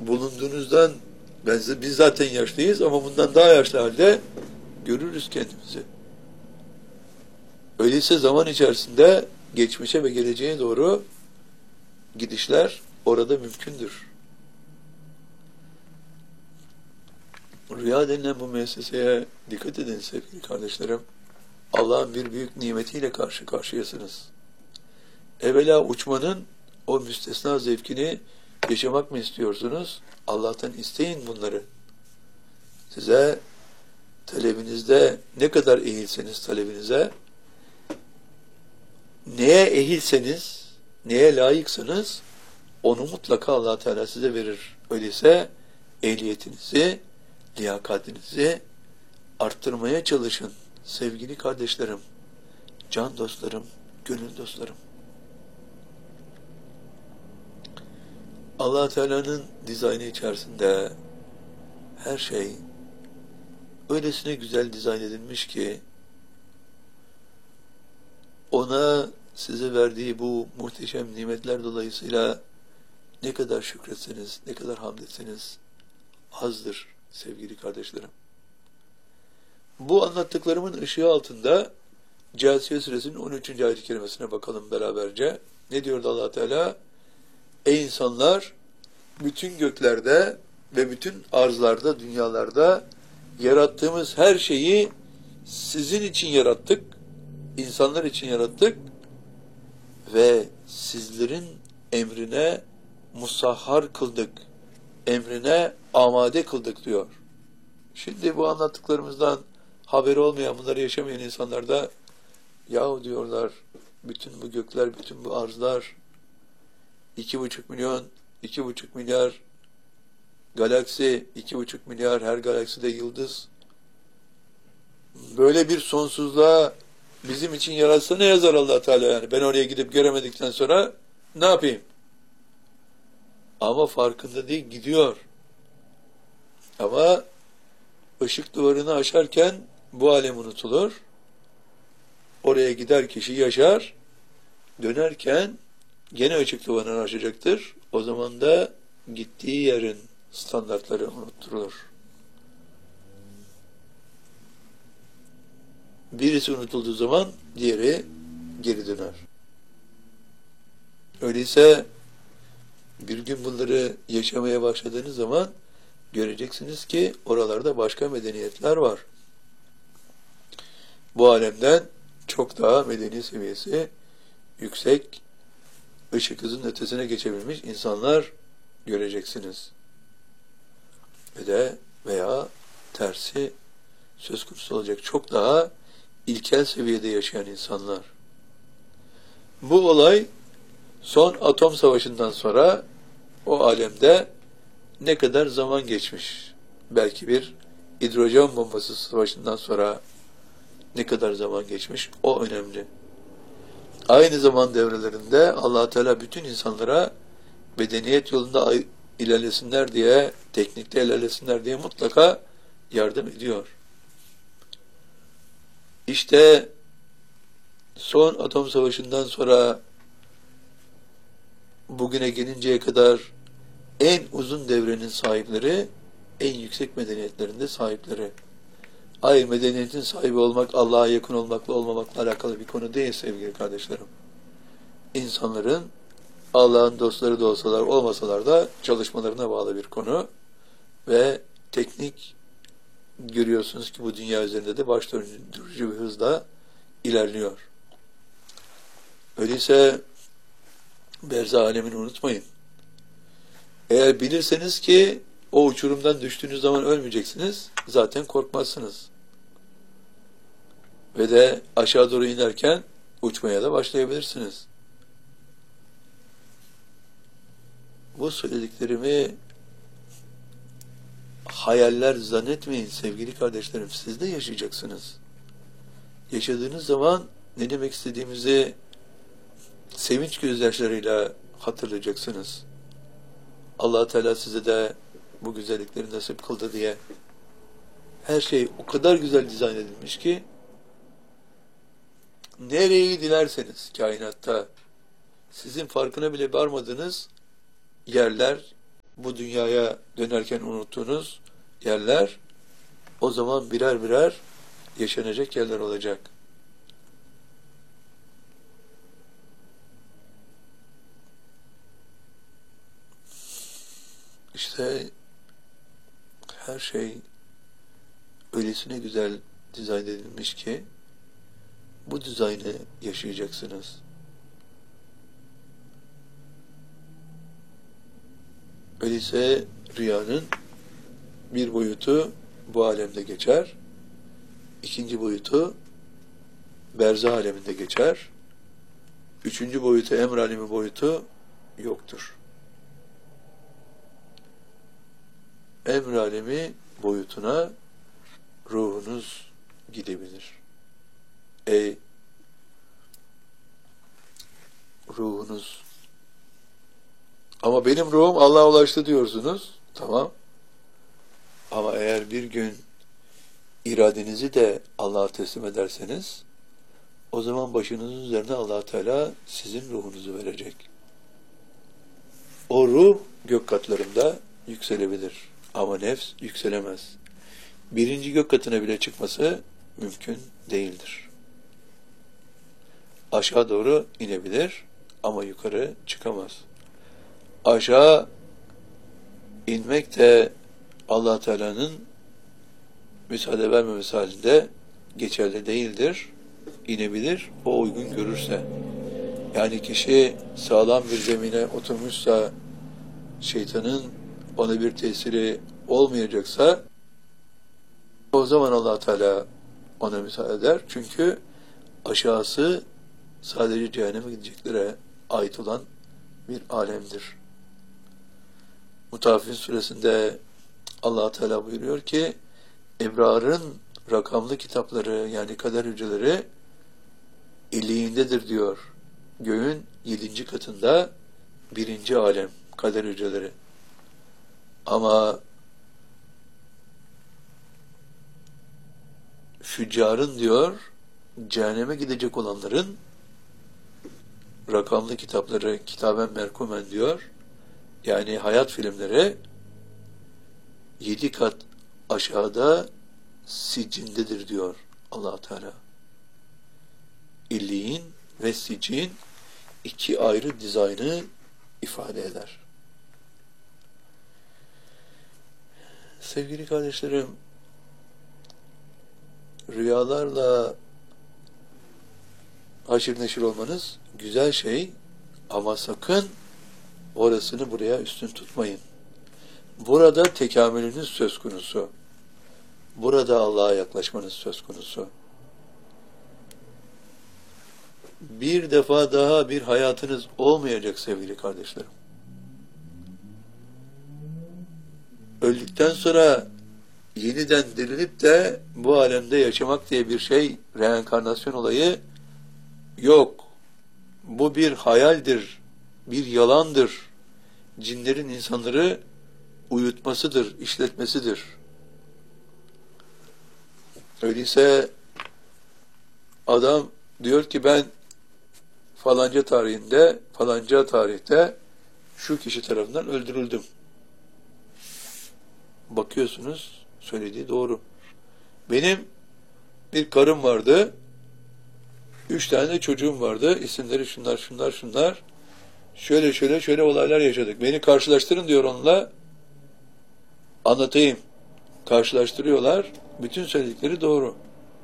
bulunduğunuzdan, biz zaten yaşlıyız ama bundan daha yaşlı halde görürüz kendimizi. Öyleyse zaman içerisinde geçmişe ve geleceğe doğru gidişler orada mümkündür. Rüya denilen bu müesseseye dikkat edin sevgili kardeşlerim. Allah'ın bir büyük nimetiyle karşı karşıyasınız. Evvela uçmanın o müstesna zevkini yaşamak mı istiyorsunuz? Allah'tan isteyin bunları. Size talebinizde ne kadar ehilseniz talebinize, neye ehilseniz, neye layıksanız onu mutlaka Allah Teala size verir. Öyleyse ehliyetinizi, liyakatinizi arttırmaya çalışın sevgili kardeşlerim, can dostlarım, gönül dostlarım. Allah Teala'nın dizaynı içerisinde her şey öylesine güzel dizayn edilmiş ki ona size verdiği bu muhteşem nimetler dolayısıyla ne kadar şükretseniz, ne kadar hamd etseniz azdır sevgili kardeşlerim. Bu anlattıklarımın ışığı altında Câsiye Suresinin 13. ayet-i kerimesine bakalım beraberce. Ne diyordu Allah Teala? Ey insanlar, bütün göklerde ve bütün arzlarda, dünyalarda yarattığımız her şeyi sizin için yarattık, insanlar için yarattık ve sizlerin emrine musahhar kıldık, emrine amade kıldık diyor. Şimdi bu anlattıklarımızdan haberi olmayan, bunları yaşamayan insanlar da yahu diyorlar, bütün bu gökler, bütün bu arzlar, 2,5 milyon, 2,5 milyar galaksi, 2,5 milyar her galakside yıldız. Böyle bir sonsuzluğa bizim için yaratsa ne yazar Allah Teala yani? Ben oraya gidip göremedikten sonra ne yapayım? Ama farkında değil, gidiyor. Ama ışık duvarını aşarken bu alem unutulur. Oraya gider kişi yaşar, dönerken gene ışık duvarını aşacaktır. O zaman da gittiği yerin standartları unutturulur. Birisi unutulduğu zaman diğeri geri döner. Öyleyse bir gün bunları yaşamaya başladığınız zaman göreceksiniz ki oralarda başka medeniyetler var. Bu alemden çok daha medeni seviyesi yüksek, ışık hızının ötesine geçebilmiş insanlar göreceksiniz. Ve de veya tersi söz konusu olacak, çok daha ilkel seviyede yaşayan insanlar. Bu olay son atom savaşından sonra o alemde ne kadar zaman geçmiş? Belki bir hidrojen bombası savaşından sonra ne kadar zaman geçmiş? O önemli. Aynı zaman devrelerinde Allah Teala bütün insanlara medeniyet yolunda ilerlesinler diye, teknikte ilerlesinler diye mutlaka yardım ediyor. İşte son atom savaşından sonra bugüne gelinceye kadar en uzun devrenin sahipleri, en yüksek medeniyetlerin de sahipleri. Hayır, medeniyetin sahibi olmak, Allah'a yakın olmakla olmamakla alakalı bir konu değil sevgili kardeşlerim. İnsanların Allah'ın dostları da olsalar, olmasalar da çalışmalarına bağlı bir konu ve teknik görüyorsunuz ki bu dünya üzerinde de baş döndürücü bir hızla ilerliyor. Öyleyse berzah alemini unutmayın. Eğer bilirseniz ki o uçurumdan düştüğünüz zaman ölmeyeceksiniz, zaten korkmazsınız. Ve de aşağı doğru inerken uçmaya da başlayabilirsiniz. Bu söylediklerimi hayaller zannetmeyin sevgili kardeşlerim, siz de yaşayacaksınız. Yaşadığınız zaman ne demek istediğimizi sevinç gözyaşlarıyla hatırlayacaksınız. Allah Teala size de bu güzellikleri nasip kıldı diye. Her şey o kadar güzel dizayn edilmiş ki nereyi dilerseniz kainatta sizin farkına bile varmadığınız yerler, bu dünyaya dönerken unuttuğunuz yerler o zaman birer birer yaşanacak yerler olacak. İşte her şey öylesine güzel dizayn edilmiş ki bu dizaynı yaşayacaksınız. Öyleyse rüyanın bir boyutu bu alemde geçer, ikinci boyutu berzah aleminde geçer, üçüncü boyutu, emr alemi boyutu yoktur. Emr alemi boyutuna ruhunuz gidebilir. Ey ruhunuz! Ama benim ruhum Allah'a ulaştı diyorsunuz. Tamam. Ama eğer bir gün iradenizi de Allah'a teslim ederseniz, o zaman başınızın üzerine Allah Teala sizin ruhunuzu verecek. O ruh gök katlarında yükselebilir. Ama nefs yükselemez. Birinci gök katına bile çıkması mümkün değildir. Aşağı doğru inebilir ama yukarı çıkamaz. Aşağı inmek de Allah Teala'nın müsaade vermemesi halinde geçerli değildir. İnebilir, o uygun görürse. Yani kişi sağlam bir zemine oturmuşsa, şeytanın ona bir tesiri olmayacaksa, o zaman Allah Teala ona müsaade eder. Çünkü aşağısı sadece cehenneme gideceklere ait olan bir alemdir. Mutaffifin suresinde Allah Teala buyuruyor ki, ebrarın rakamlı kitapları, yani kader hücreleri illiğindedir diyor. Göğün 7. katında 1. alem kader hücreleri. Ama füccarın diyor, cehenneme gidecek olanların rakamlı kitapları, kitaben merkumen diyor, yani hayat filmleri 7 kat aşağıda sicindedir diyor Allah Teala. İlliğin ve sicin iki ayrı dizaynı ifade eder. Sevgili kardeşlerim, rüyalarla haşir neşir olmanız güzel şey ama sakın orasını buraya üstün tutmayın. Burada tekamülünüz söz konusu. Burada Allah'a yaklaşmanız söz konusu. Bir defa daha bir hayatınız olmayacak sevgili kardeşlerim. Öldükten sonra yeniden dirilip de bu alemde yaşamak diye bir şey, reenkarnasyon olayı yok. Bu bir hayaldir, bir yalandır. Cinlerin insanları uyutmasıdır, işletmesidir. Öyleyse adam diyor ki ben falanca tarihinde, falanca tarihte şu kişi tarafından öldürüldüm. Bakıyorsunuz, söylediği doğru. Benim bir karım vardı, 3 tane de çocuğum vardı, isimleri şunlar. Şöyle olaylar yaşadık. Beni karşılaştırın diyor onunla, anlatayım. Karşılaştırıyorlar, bütün söyledikleri doğru.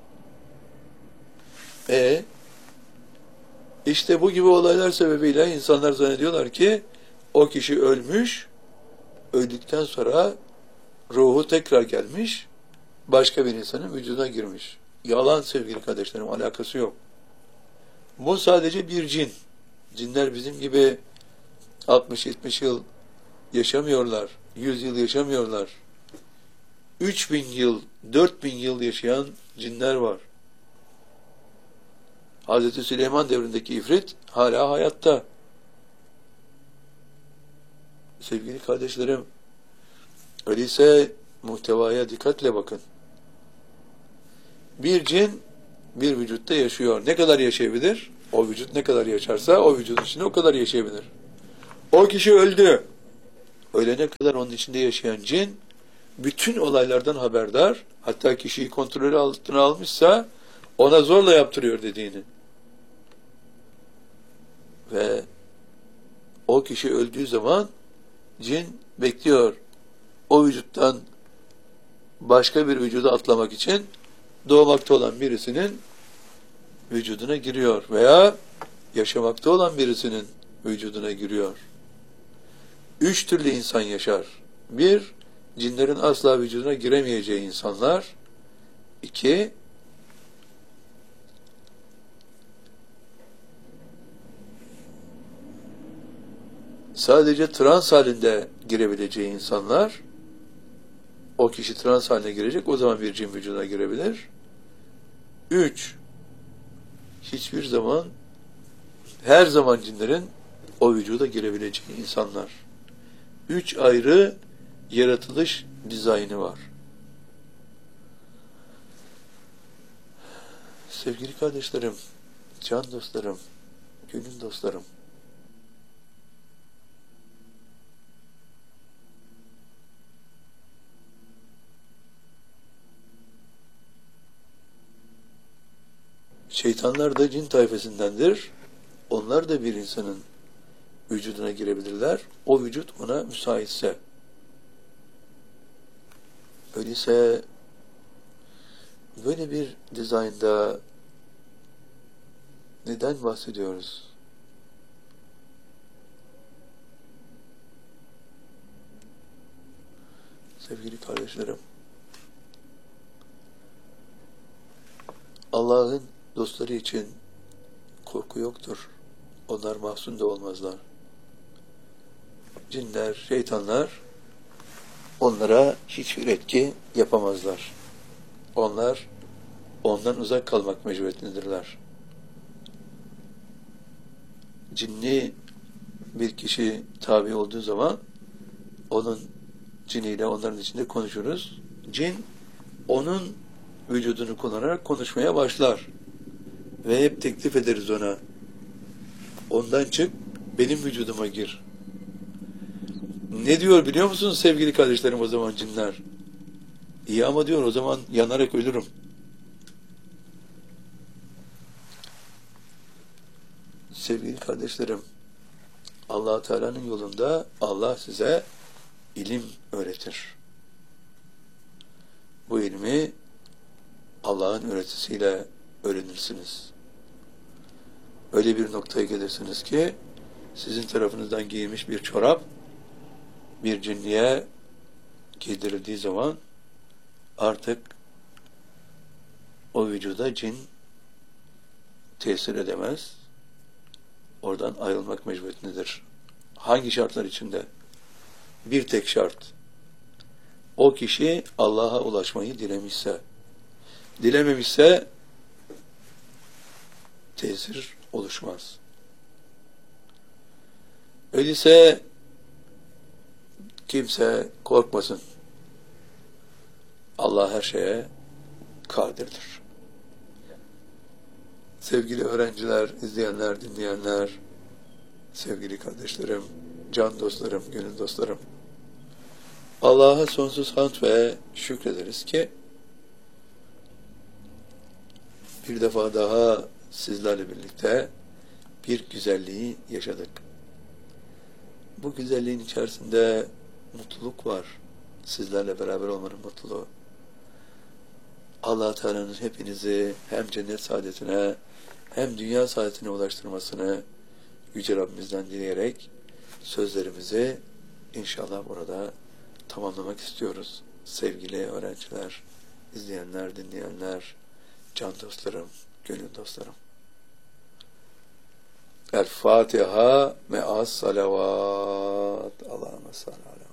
İşte bu gibi olaylar sebebiyle insanlar zannediyorlar ki o kişi ölmüş, öldükten sonra ruhu tekrar gelmiş, başka bir insanın vücuduna girmiş. Yalan sevgili kardeşlerim, alakası yok. Bu sadece bir cin. Cinler bizim gibi 60-70 yıl yaşamıyorlar, 100 yıl yaşamıyorlar. 3000 yıl, 4000 yıl yaşayan cinler var. Hazreti Süleyman devrindeki ifrit hala hayatta. Sevgili kardeşlerim, öyleyse muhtevaya dikkatle bakın. Bir cin bir vücutta yaşıyor. Ne kadar yaşayabilir? O vücut ne kadar yaşarsa o vücudun içinde o kadar yaşayabilir. O kişi öldü. ölene kadar onun içinde yaşayan cin bütün olaylardan haberdar. Hatta kişiyi kontrolü altına almışsa ona zorla yaptırıyor dediğini. Ve o kişi öldüğü zaman cin bekliyor. O vücuttan başka bir vücuda atlamak için doğmakta olan birisinin vücuduna giriyor veya yaşamakta olan birisinin vücuduna giriyor. 3 türlü insan yaşar. 1, cinlerin asla vücuduna giremeyeceği insanlar. 2, sadece trans halinde girebileceği insanlar. O kişi trans haline girecek, o zaman bir cin vücuduna girebilir. 3, hiçbir zaman, her zaman cinlerin o vücuda girebileceği insanlar. 3 ayrı yaratılış dizaynı var. Sevgili kardeşlerim, can dostlarım, gönül dostlarım, şeytanlar da cin tayfesindendir. Onlar da bir insanın vücuduna girebilirler. O vücut ona müsaitse. Öyleyse böyle bir dizaynda neden bahsediyoruz? Sevgili kardeşlerim, Allah'ın dostları için korku yoktur. Onlar mahzun da olmazlar. Cinler, şeytanlar onlara hiçbir etki yapamazlar. Onlar ondan uzak kalmak mecburiyetindedirler. Cinli bir kişi tabi olduğu zaman onun ciniyle onların içinde konuşuruz. Cin onun vücudunu kullanarak konuşmaya başlar. Ve hep teklif ederiz ona. Ondan çık, benim vücuduma gir. Ne diyor biliyor musunuz sevgili kardeşlerim o zaman cinler? İyi ama diyor o zaman yanarak ölürüm. Sevgili kardeşlerim, Allah Teala'nın yolunda Allah size ilim öğretir. Bu ilmi Allah'ın öğretisiyle öğrenirsiniz. Öyle bir noktaya gelirsiniz ki sizin tarafınızdan giyilmiş bir çorap bir cinliye giydirildiği zaman artık o vücuda cin tesir edemez. Oradan ayrılmak mecburiyetindedir. Hangi şartlar içinde? Bir tek şart. O kişi Allah'a ulaşmayı dilemişse, dilememişse tesir oluşmaz. Öyleyse kimse korkmasın. Allah her şeye kadirdir. Sevgili öğrenciler, izleyenler, dinleyenler, sevgili kardeşlerim, can dostlarım, gönül dostlarım, Allah'a sonsuz hamd ve şükrederiz ki bir defa daha sizlerle birlikte bir güzelliği yaşadık. Bu güzelliğin içerisinde mutluluk var. Sizlerle beraber olmanın mutluluğu. Allah Teala'nın hepinizi hem cennet saadetine hem dünya saadetine ulaştırmasını Yüce Rabbimizden dileyerek sözlerimizi inşallah burada tamamlamak istiyoruz. Sevgili öğrenciler, izleyenler, dinleyenler, can dostlarım, gönül dostlarım. El Fatiha me'as salavat. Allahümme salli ala